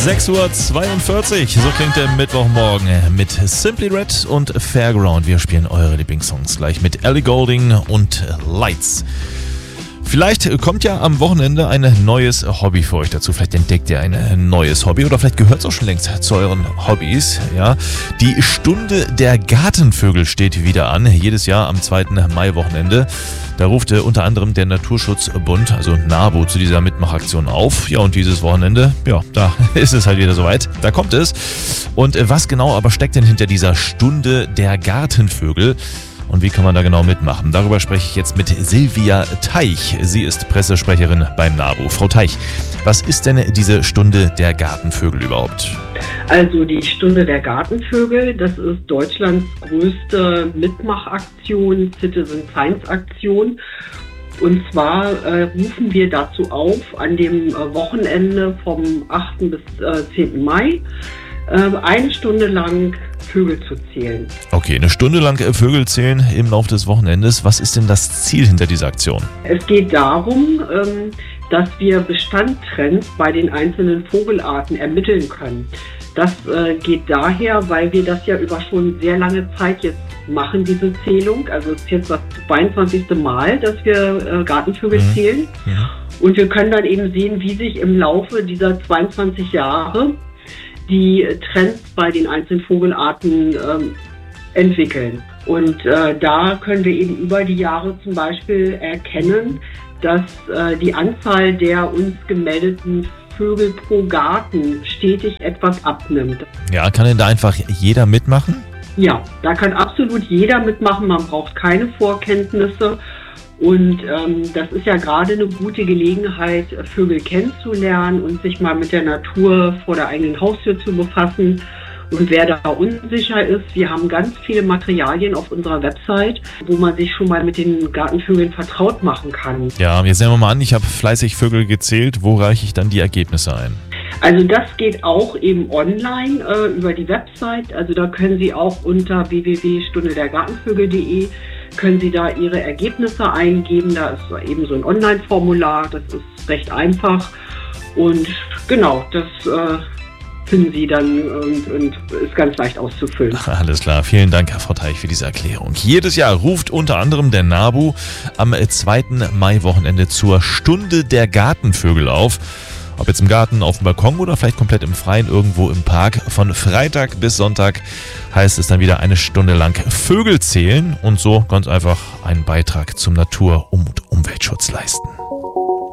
6:42 Uhr, so klingt der Mittwochmorgen mit Simply Red und Fairground. Wir spielen eure Lieblingssongs gleich mit Ellie Goulding und Lights. Vielleicht kommt ja am Wochenende ein neues Hobby für euch dazu. Vielleicht entdeckt ihr ein neues Hobby oder vielleicht gehört es auch schon längst zu euren Hobbys. Ja, die Stunde der Gartenvögel steht wieder an, jedes Jahr am 2. Mai-Wochenende. Da ruft unter anderem der Naturschutzbund, also NABU, zu dieser Mitmachaktion auf. Ja, und dieses Wochenende, ja, da ist es halt wieder soweit. Da kommt es. Und was genau aber steckt denn hinter dieser Stunde der Gartenvögel? Und wie kann man da genau mitmachen? Darüber spreche ich jetzt mit Silvia Teich. Sie ist Pressesprecherin beim NABU. Frau Teich, was ist denn diese Stunde der Gartenvögel überhaupt? Also die Stunde der Gartenvögel, das ist Deutschlands größte Mitmachaktion, Citizen Science Aktion. Und zwar rufen wir dazu auf, an dem Wochenende vom 8. bis 10. Mai, eine Stunde lang Vögel zu zählen. Okay, eine Stunde lang Vögel zählen im Laufe des Wochenendes. Was ist denn das Ziel hinter dieser Aktion? Es geht darum, dass wir Bestandtrends bei den einzelnen Vogelarten ermitteln können. Das geht daher, weil wir das ja über schon sehr lange Zeit jetzt machen, diese Zählung. Also es ist jetzt das 22. Mal, dass wir Gartenvögel zählen. Ja. Und wir können dann eben sehen, wie sich im Laufe dieser 22 Jahre die Trends bei den einzelnen Vogelarten entwickeln. Und da können wir eben über die Jahre zum Beispiel erkennen, dass die Anzahl der uns gemeldeten Vögel pro Garten stetig etwas abnimmt. Ja, kann denn da einfach jeder mitmachen? Ja, da kann absolut jeder mitmachen. Man braucht keine Vorkenntnisse. Und das ist ja gerade eine gute Gelegenheit, Vögel kennenzulernen und sich mal mit der Natur vor der eigenen Haustür zu befassen. Und wer da unsicher ist, wir haben ganz viele Materialien auf unserer Website, wo man sich schon mal mit den Gartenvögeln vertraut machen kann. Ja, jetzt nehmen wir mal an, ich habe fleißig Vögel gezählt. Wo reiche ich dann die Ergebnisse ein? Also das geht auch eben online über die Website. Also da können Sie auch unter www.stundedergartenvögel.de können Sie da Ihre Ergebnisse eingeben. Da ist eben so ein Online-Formular, das ist recht einfach. Und genau, das finden Sie dann und ist ganz leicht auszufüllen. Alles klar, vielen Dank, Frau Teich, für diese Erklärung. Jedes Jahr ruft unter anderem der NABU am 2. Mai-Wochenende zur Stunde der Gartenvögel auf. Ob jetzt im Garten, auf dem Balkon oder vielleicht komplett im Freien, irgendwo im Park. Von Freitag bis Sonntag heißt es dann wieder eine Stunde lang Vögel zählen und so ganz einfach einen Beitrag zum Natur- und Umweltschutz leisten.